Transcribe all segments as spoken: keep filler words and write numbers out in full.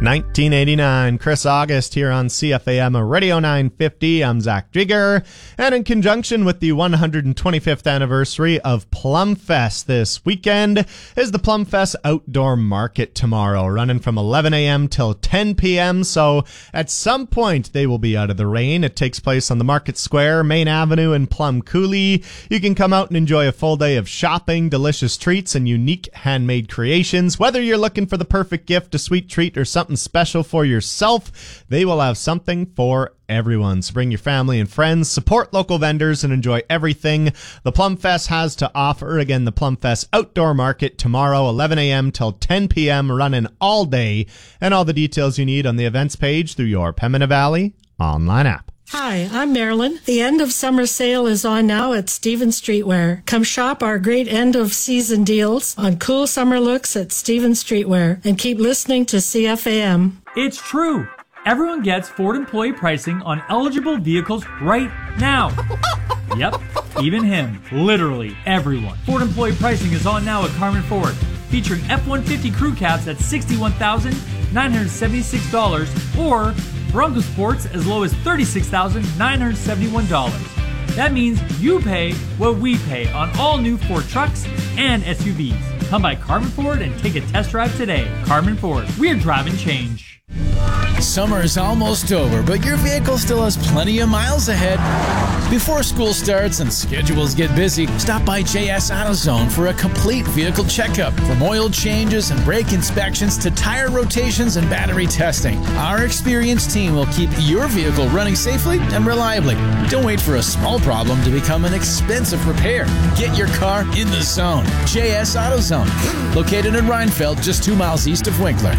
nineteen eighty-nine, Chris August here on C F A M Radio nine fifty. I'm Zach Jigger, and in conjunction with the one hundred twenty-fifth anniversary of Plum Fest this weekend is the Plum Fest Outdoor Market tomorrow, running from eleven a.m. till ten p.m., so at some point they will be out of the rain. It takes place on the Market Square, Main Avenue in Plum Coulee. You can come out and enjoy a full day of shopping, delicious treats, and unique handmade creations. Whether you're looking for the perfect gift, a sweet treat, or something special for yourself, they will have something for everyone. So bring your family and friends, support local vendors, and enjoy everything the Plum Fest has to offer. Again, the Plum Fest Outdoor Market tomorrow, eleven a.m. till ten p.m., running all day. And all the details you need on the events page through your Pembina Valley online app. Hi, I'm Marilyn. The end of summer sale is on now at Stevens Streetwear. Come shop our great end of season deals on cool summer looks at Stevens Streetwear and keep listening to C F A M. It's true. Everyone gets Ford employee pricing on eligible vehicles right now. Yep, even him. Literally everyone. Ford employee pricing is on now at Carmen Ford, featuring F one fifty crew cabs at sixty-one thousand nine hundred seventy-six dollars or Bronco Sports as low as thirty-six thousand nine hundred seventy-one dollars. That means you pay what we pay on all new Ford trucks and S U Vs. Come by Carmen Ford and take a test drive today. Carmen Ford, we're driving change. Summer is almost over, but your vehicle still has plenty of miles ahead. Before school starts and schedules get busy, stop by J S AutoZone for a complete vehicle checkup. From oil changes and brake inspections to tire rotations and battery testing, our experienced team will keep your vehicle running safely and reliably. Don't wait for a small problem to become an expensive repair. Get your car in the zone. J S AutoZone, located in Reinfeld, just two miles east of Winkler.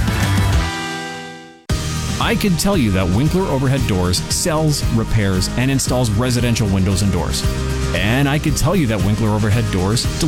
I can tell you that Winkler Overhead Doors sells, repairs, and installs residential windows and doors. And I can tell you that Winkler Overhead Doors